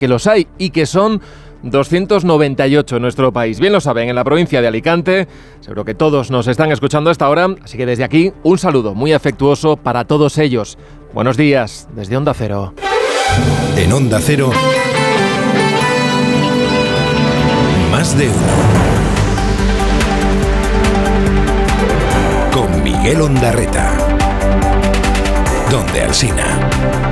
que los hay y que son 298 en nuestro país. Bien lo saben, en la provincia de Alicante. Seguro que todos nos están escuchando a esta hora, así que desde aquí un saludo muy afectuoso para todos ellos. Buenos días, desde Onda Cero. En Onda Cero, Más de uno. Con Miguel Ondarreta. Donde Alsina.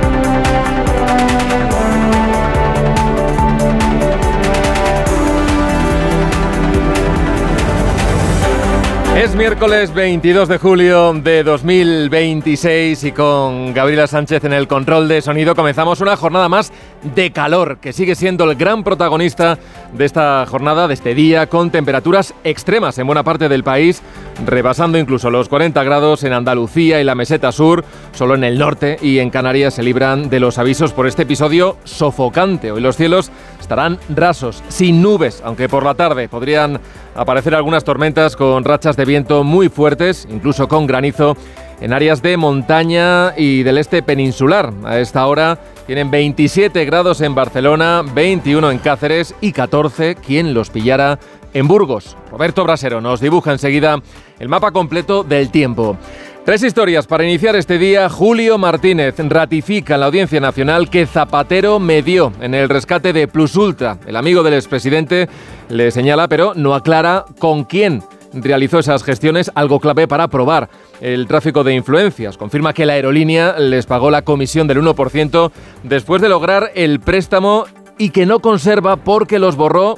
Es miércoles 22 de julio de 2026 y con Gabriela Sánchez en el control de sonido comenzamos una jornada más de calor, que sigue siendo el gran protagonista de esta jornada, de este día, con temperaturas extremas en buena parte del país, rebasando incluso los 40 grados en Andalucía y la meseta sur. Solo en el norte y en Canarias se libran de los avisos por este episodio sofocante. Hoy los cielos estarán rasos, sin nubes, aunque por la tarde podrían aparecer algunas tormentas con rachas de viento muy fuertes, incluso con granizo, en áreas de montaña y del este peninsular. A esta hora tienen 27 grados en Barcelona, 21 en Cáceres y 14, quien los pillara, en Burgos. Roberto Brasero nos dibuja enseguida el mapa completo del tiempo. Tres historias para iniciar este día. Julio Martínez ratifica en la Audiencia Nacional que Zapatero medió en el rescate de Plus Ultra. El amigo del expresidente le señala, pero no aclara con quién realizó esas gestiones, algo clave para probar el tráfico de influencias. Confirma que la aerolínea les pagó la comisión del 1% después de lograr el préstamo y que no conserva porque los borró,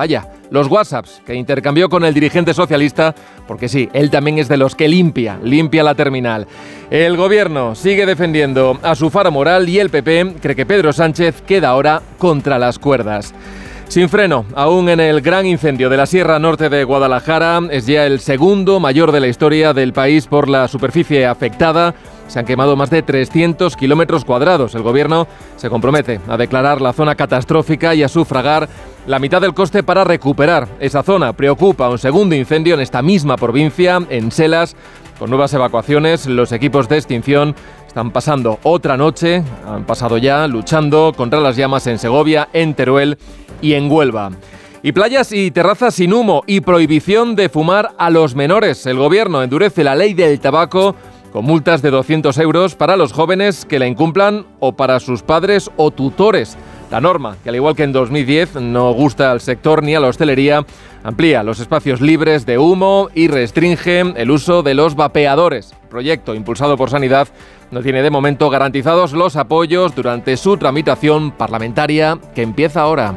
los WhatsApps que intercambió con el dirigente socialista, porque sí, él también es de los que limpia la terminal. El gobierno sigue defendiendo a su faro moral y el PP cree que Pedro Sánchez queda ahora contra las cuerdas. Sin freno, aún en el gran incendio de la Sierra Norte de Guadalajara, es ya el segundo mayor de la historia del país por la superficie afectada. Se han quemado más de 300 kilómetros cuadrados. El gobierno se compromete a declarar la zona catastrófica y a sufragar la mitad del coste para recuperar esa zona. Preocupa un segundo incendio en esta misma provincia, en Selas, con nuevas evacuaciones. Los equipos de extinción están pasando otra noche, han pasado ya luchando contra las llamas en Segovia, en Teruel y en Huelva. Y playas y terrazas sin humo y prohibición de fumar a los menores. El gobierno endurece la ley del tabaco con multas de 200 euros para los jóvenes que la incumplan o para sus padres o tutores. La norma, que al igual que en 2010 no gusta al sector ni a la hostelería, amplía los espacios libres de humo y restringe el uso de los vapeadores. El proyecto, impulsado por Sanidad, no tiene de momento garantizados los apoyos durante su tramitación parlamentaria, que empieza ahora.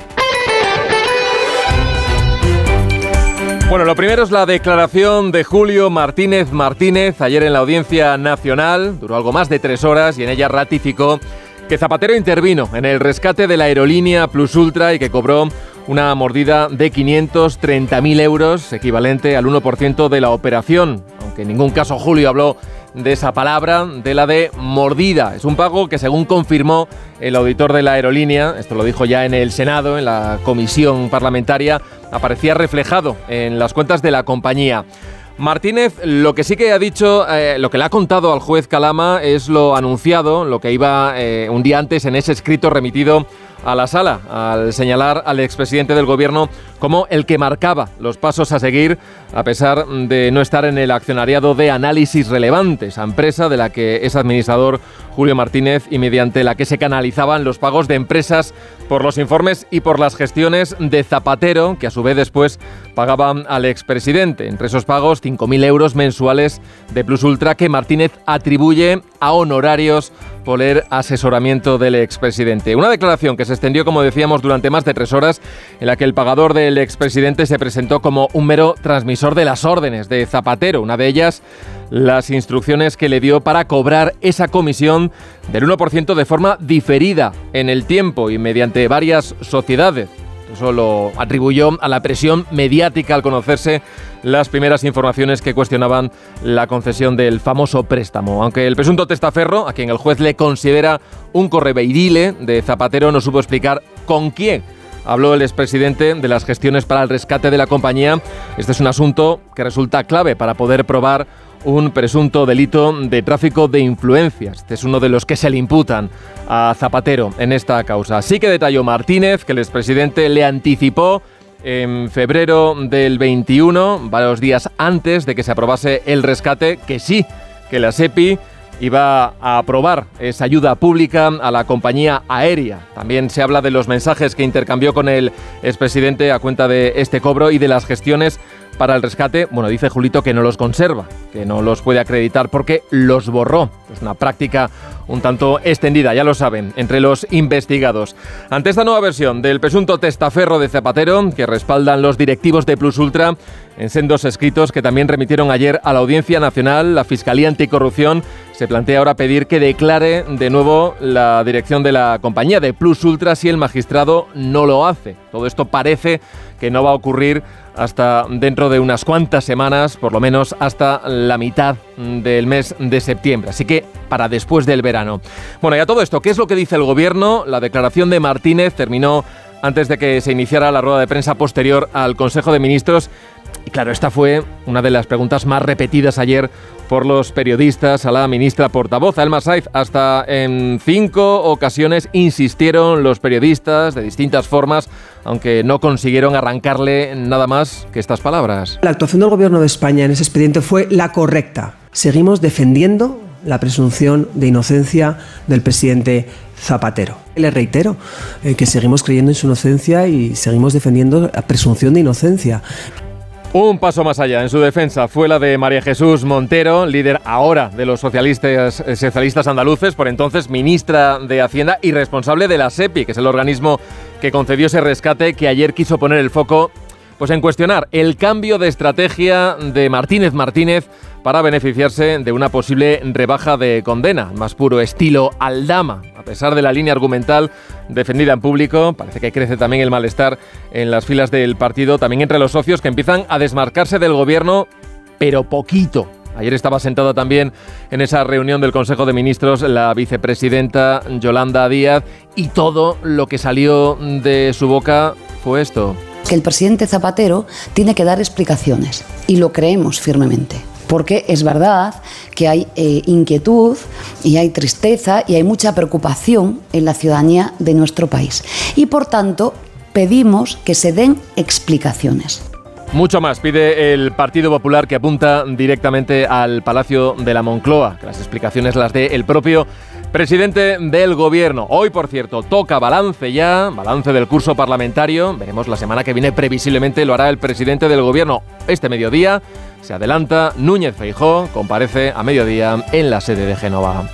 Bueno, lo primero es la declaración de Julio Martínez ayer en la Audiencia Nacional. Duró algo más de 3 horas y en ella ratificó que Zapatero intervino en el rescate de la aerolínea Plus Ultra y que cobró una mordida de 530.000 euros, equivalente al 1% de la operación. Aunque en ningún caso Julio habló de esa palabra, de la de mordida. Es un pago que, según confirmó el auditor de la aerolínea, esto lo dijo ya en el Senado, en la comisión parlamentaria, aparecía reflejado en las cuentas de la compañía. Martínez lo que sí que ha dicho, lo que le ha contado al juez Calama es lo anunciado, lo que iba un día antes en ese escrito remitido a la sala, al señalar al expresidente del gobierno como el que marcaba los pasos a seguir, a pesar de no estar en el accionariado de Análisis Relevante, esa empresa de la que es administrador Julio Martínez y mediante la que se canalizaban los pagos de empresas por los informes y por las gestiones de Zapatero, que a su vez después pagaban al expresidente. Entre esos pagos, 5.000 euros mensuales de Plus Ultra que Martínez atribuye a honorarios por el asesoramiento del expresidente. Una declaración que se extendió, como decíamos, durante más de 3 horas, en la que el pagador del expresidente se presentó como un mero transmisor de las órdenes de Zapatero. Una de ellas, las instrucciones que le dio para cobrar esa comisión del 1% de forma diferida en el tiempo y mediante varias sociedades. Eso lo atribuyó a la presión mediática al conocerse las primeras informaciones que cuestionaban la concesión del famoso préstamo. Aunque el presunto testaferro, a quien el juez le considera un correveidile de Zapatero, no supo explicar con quién habló el expresidente de las gestiones para el rescate de la compañía. Este es un asunto que resulta clave para poder probar un presunto delito de tráfico de influencias. Este es uno de los que se le imputan a Zapatero en esta causa. Así que detalló Martínez que el expresidente le anticipó en febrero del 21, varios días antes de que se aprobase el rescate, que sí, que la SEPI iba a aprobar esa ayuda pública a la compañía aérea. También se habla de los mensajes que intercambió con el expresidente a cuenta de este cobro y de las gestiones para el rescate. Bueno, dice Julito que no los conserva, que no los puede acreditar porque los borró. Es una práctica un tanto extendida, ya lo saben, entre los investigados. Ante esta nueva versión del presunto testaferro de Zapatero, que respaldan los directivos de Plus Ultra, en sendos escritos que también remitieron ayer a la Audiencia Nacional, la Fiscalía Anticorrupción se plantea ahora pedir que declare de nuevo la dirección de la compañía de Plus Ultra si el magistrado no lo hace. Todo esto parece que no va a ocurrir hasta dentro de unas cuantas semanas, por lo menos hasta la mitad del mes de septiembre. Así que para después del verano. Bueno, y a todo esto, ¿qué es lo que dice el Gobierno? La declaración de Martínez terminó antes de que se iniciara la rueda de prensa posterior al Consejo de Ministros. Y claro, esta fue una de las preguntas más repetidas ayer por los periodistas a la ministra portavoz, a Elma Saiz. Hasta en 5 ocasiones insistieron los periodistas de distintas formas, aunque no consiguieron arrancarle nada más que estas palabras. La actuación del Gobierno de España en ese expediente fue la correcta. Seguimos defendiendo la presunción de inocencia del presidente Zapatero. Le reitero que seguimos creyendo en su inocencia y seguimos defendiendo la presunción de inocencia. Un paso más allá en su defensa fue la de María Jesús Montero, líder ahora de los socialistas andaluces, por entonces ministra de Hacienda y responsable de la SEPI, que es el organismo que concedió ese rescate, que ayer quiso poner el foco pues en cuestionar el cambio de estrategia de Martínez para beneficiarse de una posible rebaja de condena, más puro estilo Aldama. A pesar de la línea argumental defendida en público, parece que crece también el malestar en las filas del partido, también entre los socios que empiezan a desmarcarse del gobierno, pero poquito. Ayer estaba sentada también en esa reunión del Consejo de Ministros la vicepresidenta Yolanda Díaz y todo lo que salió de su boca fue esto. Que el presidente Zapatero tiene que dar explicaciones y lo creemos firmemente. Porque es verdad que hay inquietud y hay tristeza y hay mucha preocupación en la ciudadanía de nuestro país. Y por tanto, pedimos que se den explicaciones. Mucho más pide el Partido Popular, que apunta directamente al Palacio de la Moncloa, que las explicaciones las dé el propio presidente del Gobierno. Hoy, por cierto, toca balance del curso parlamentario. Veremos la semana que viene, previsiblemente lo hará el presidente del Gobierno. Este mediodía se adelanta, Núñez Feijóo comparece a mediodía en la sede de Génova.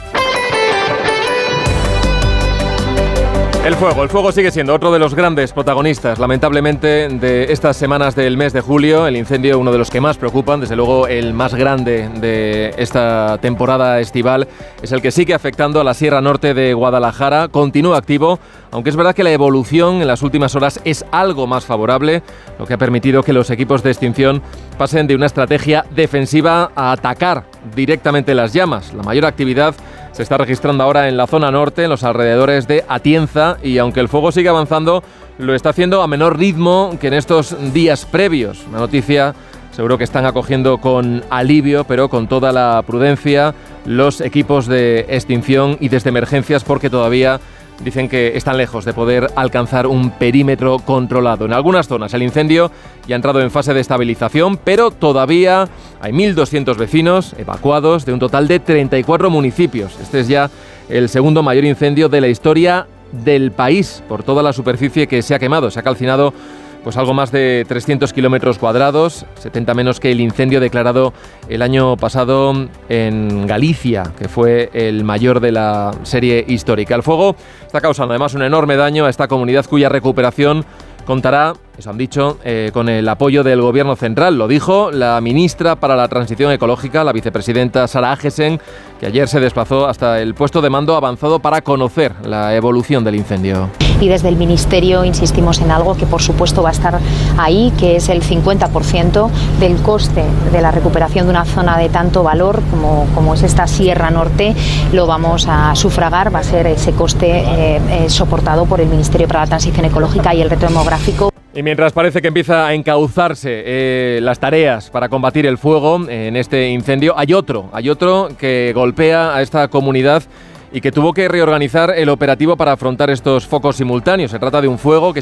El fuego sigue siendo otro de los grandes protagonistas, lamentablemente, de estas semanas del mes de julio. El incendio, uno de los que más preocupan, desde luego el más grande de esta temporada estival, es el que sigue afectando a la Sierra Norte de Guadalajara. Continúa activo, aunque es verdad que la evolución en las últimas horas es algo más favorable, lo que ha permitido que los equipos de extinción pasen de una estrategia defensiva a atacar directamente las llamas. La mayor actividad se está registrando ahora en la zona norte, en los alrededores de Atienza, y aunque el fuego sigue avanzando, lo está haciendo a menor ritmo que en estos días previos. Una noticia seguro que están acogiendo con alivio, pero con toda la prudencia, los equipos de extinción y desde emergencias, porque todavía dicen que están lejos de poder alcanzar un perímetro controlado. En algunas zonas el incendio ya ha entrado en fase de estabilización, pero todavía hay 1.200 vecinos evacuados de un total de 34 municipios. Este es ya el segundo mayor incendio de la historia del país por toda la superficie que se ha quemado. Se ha calcinado pues algo más de 300 kilómetros cuadrados, 70 menos que el incendio declarado el año pasado en Galicia, que fue el mayor de la serie histórica. El fuego está causando además un enorme daño a esta comunidad, cuya recuperación contará, eso han dicho, con el apoyo del Gobierno central. Lo dijo la ministra para la Transición Ecológica, la vicepresidenta Sara Agesen, que ayer se desplazó hasta el puesto de mando avanzado para conocer la evolución del incendio. Y desde el Ministerio insistimos en algo que por supuesto va a estar ahí, que es el 50% del coste de la recuperación de una zona de tanto valor como es esta Sierra Norte. Lo vamos a sufragar, va a ser ese coste soportado por el Ministerio para la Transición Ecológica y el Reto Demográfico. Y mientras parece que empieza a encauzarse las tareas para combatir el fuego en este incendio, hay otro que golpea a esta comunidad y que tuvo que reorganizar el operativo para afrontar estos focos simultáneos. Se trata de un fuego que